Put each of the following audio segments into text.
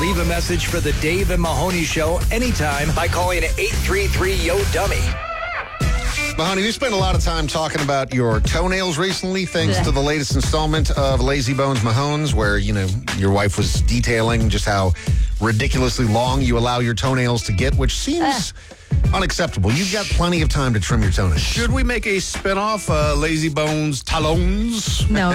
Leave a message for the Dave and Mahoney Show anytime by calling 833-YO-DUMMY. Mahoney, we spent a lot of time talking about your toenails recently, thanks to the latest installment of Lazy Bones Mahones, where, your wife was detailing just how ridiculously long you allow your toenails to get, which seems unacceptable. You've got plenty of time to trim your toenails. Should we make a spinoff, Lazy Bones Talons? No.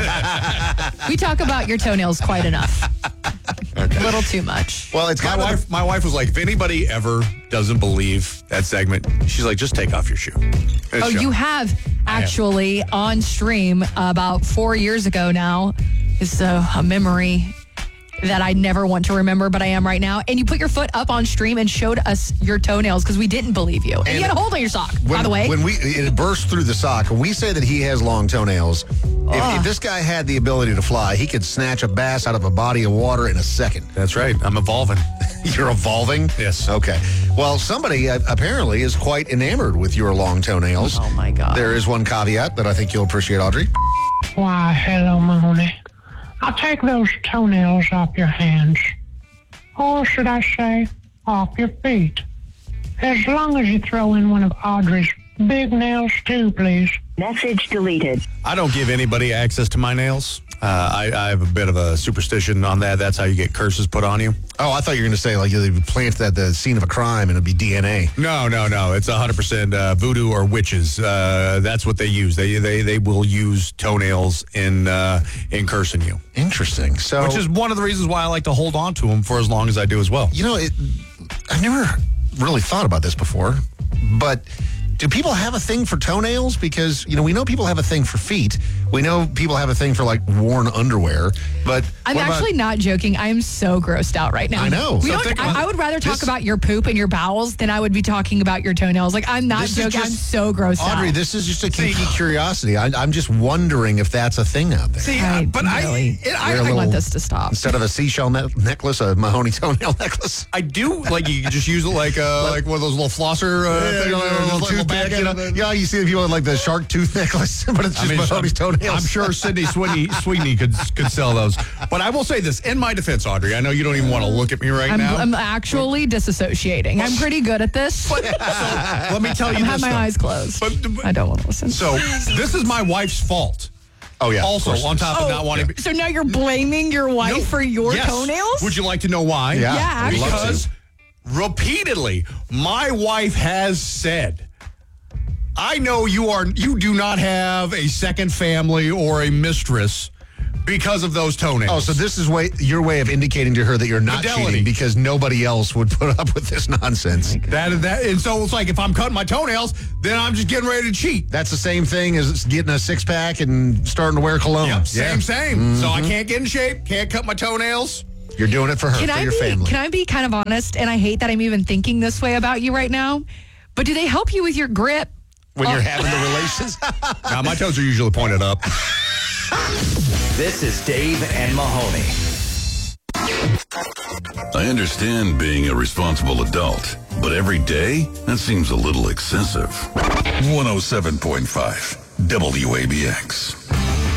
We talk about your toenails quite enough. Okay. A little too much. Well, it's my wife was like, if anybody ever doesn't believe that segment, she's like, just take off your shoe. You have actually on stream about 4 years ago now. It's a memory that I never want to remember, but I am right now. And you put your foot up on stream and showed us your toenails because we didn't believe you. And you had a hold on your sock, by the way. When it burst through the sock, when we say that he has long toenails, if this guy had the ability to fly, he could snatch a bass out of a body of water in a second. That's right. I'm evolving. You're evolving? Yes. Okay. Well, somebody apparently is quite enamored with your long toenails. Oh, my God. There is one caveat that I think you'll appreciate, Audrey. Why, hello, Mahoney. I'll take those toenails off your hands. Or should I say, off your feet. As long as you throw in one of Audrey's big nails, too, please. Message deleted. I don't give anybody access to my nails. I have a bit of a superstition on that. That's how you get curses put on you. Oh, I thought you were going to say, like, you plant at the scene of a crime and it'd be DNA. No. It's 100% voodoo or witches. That's what they use. They will use toenails in cursing you. Interesting. So, which is one of the reasons why I like to hold on to them for as long as I do as well. I've never really thought about this before, but do people have a thing for toenails? Because, we know people have a thing for feet. We know people have a thing for, like, worn underwear. But I'm actually not joking. I am so grossed out right now. I know. I would rather talk about your poop and your bowels than I would be talking about your toenails. Like, I'm not joking. I'm so grossed out. Audrey, this is just a geeky curiosity. I'm just wondering if that's a thing out there. I want this to stop. Instead of a seashell necklace, a Mahoney toenail necklace. I do. Like, you can just use it like one of those little flosser little toothpick. You see the people with, like, the shark tooth necklace, but it's just Mahoney's toenails. I'm sure Sydney Sweeney could sell those. But I will say this, in my defense, Audrey, I know you don't even want to look at me right now. I'm actually disassociating. I'm pretty good at this. So, let me tell you this. I have my eyes closed. But I don't want to listen. So this is my wife's fault. Oh, yeah. Also, on top of not wanting... So now you're blaming your wife for your toenails? Would you like to know why? Yeah, actually. Because repeatedly, my wife has said... I know you do not have a second family or a mistress because of those toenails. Oh, so this is your way of indicating to her that you're not cheating because nobody else would put up with this nonsense. And so it's like if I'm cutting my toenails, then I'm just getting ready to cheat. That's the same thing as getting a six-pack and starting to wear cologne. Yep, same. Mm-hmm. So I can't get in shape, can't cut my toenails. You're doing it for her, for your family. Can I be kind of honest? And I hate that I'm even thinking this way about you right now. But do they help you with your grip? When you're having the relations? Now, my toes are usually pointed up. This is Dave and Mahoney. I understand being a responsible adult, but every day, that seems a little excessive. 107.5 WABX.